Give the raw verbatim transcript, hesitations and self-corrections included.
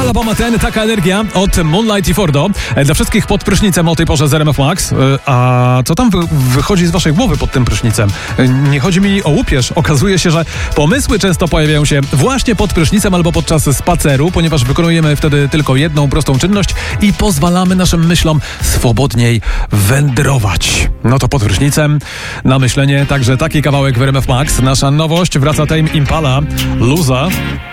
Nicola Pomaten, taka energia od Moonlight i Fordo. Dla wszystkich pod prysznicem o tej porze z R M F Max. A co tam wy- wychodzi z waszej głowy pod tym prysznicem? Nie chodzi mi o łupież. Okazuje się, że pomysły często pojawiają się właśnie pod prysznicem albo podczas spaceru, ponieważ wykonujemy wtedy tylko jedną prostą czynność i pozwalamy naszym myślom swobodniej wędrować. No to pod prysznicem na myślenie także taki kawałek w R M F Max. Nasza nowość, wraca Tame Impala, Luza.